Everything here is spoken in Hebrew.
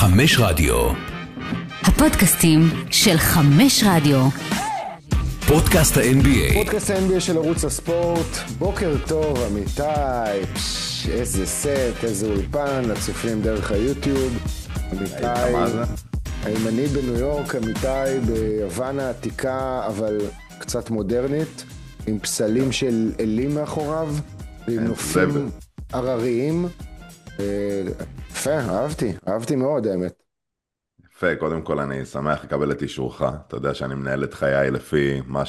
חמש רדיו. הפודקאסטים של חמש רדיו. פודקאסט ה-NBA. פודקאסט ה-NBA של ערוץ הספורט. בוקר טוב, אמיתי. איזה סט, איזה אולפן, לצופים דרך היוטיוב. אמיתי, הימני בניו יורק, אמיתי ביוון העתיקה, אבל קצת מודרנית, עם פסלים של אלים מאחוריו, ועם נופים ערריים. יפה, אהבתי מאוד, האמת. יפה, קודם כל אני שמח לקבל את אישורך. אתה יודע שאני מנהל את חיי לפי מה